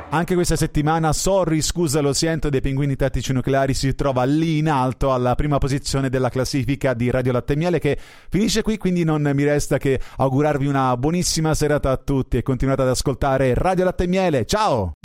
Anche questa settimana Sorry, scusa, lo sento dei Pinguini Tattici Nucleari si trova lì in alto alla prima posizione della classifica di Radio Latte e Miele, che finisce qui, quindi non mi resta che augurarvi una buonissima serata a tutti e continuate ad ascoltare Radio Latte e Miele. Ciao!